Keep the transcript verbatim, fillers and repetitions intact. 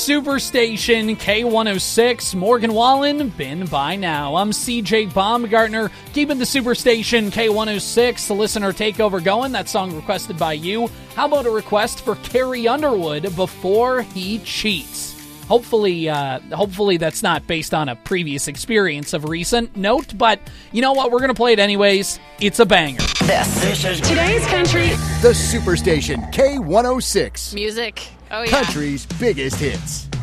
Superstation K one oh six. Morgan Wallen, been by now. I'm C J Baumgartner, keeping the Superstation K one oh six, the listener takeover going. That song requested by you. How about a request for Carrie Underwood, Before He Cheats? Hopefully, uh, hopefully that's not based on a previous experience of recent note, but you know what? We're going to play it anyways. It's a banger. This, this is today's country. The Superstation K one oh six. Music. Oh, yeah. Country's biggest hits.